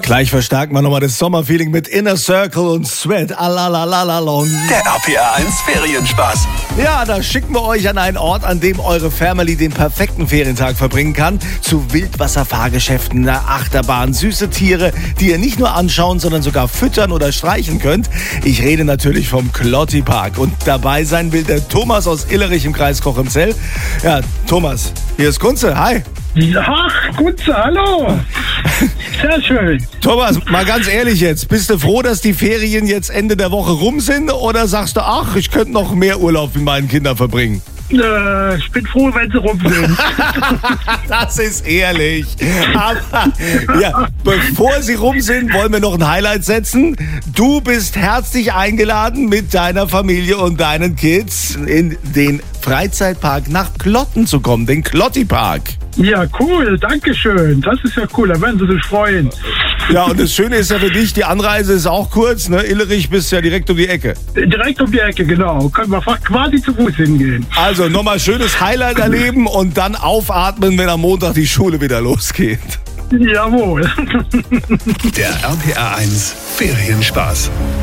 Gleich verstärken wir nochmal das Sommerfeeling mit Inner Circle und Sweat. Alalalalong. Der RPR 1 Ferienspaß. Ja, da schicken wir euch an einen Ort, an dem eure Family den perfekten Ferientag verbringen kann. Zu Wildwasserfahrgeschäften, einer Achterbahn, süße Tiere, die ihr nicht nur anschauen, sondern sogar füttern oder streichen könnt. Ich rede natürlich vom Klotti Park. Und dabei sein will der Thomas aus Illerich im Kreis Cochem-Zell. Ja, Thomas, hier ist Kunze. Hi. Ach, Kunze, hallo. Sehr schön. Thomas, mal ganz ehrlich jetzt, bist du froh, dass die Ferien jetzt Ende der Woche rum sind oder sagst du, ach, ich könnte noch mehr Urlaub mit meinen Kindern verbringen? Ich bin froh, wenn sie rum sind. Das ist ehrlich. Aber ja, bevor sie rum sind, wollen wir noch ein Highlight setzen. Du bist herzlich eingeladen, mit deiner Familie und deinen Kids in den Freizeitpark nach Klotten zu kommen, den Klotti Park. Ja, cool, danke schön. Das ist ja cool, da werden sie sich freuen. Ja, und das Schöne ist ja für dich, die Anreise ist auch kurz, ne? Illerich bist ja direkt um die Ecke. Direkt um die Ecke, genau. Können wir quasi zu Fuß hingehen. Also nochmal schönes Highlight erleben und dann aufatmen, wenn am Montag die Schule wieder losgeht. Jawohl. Der RPR 1 Ferienspaß.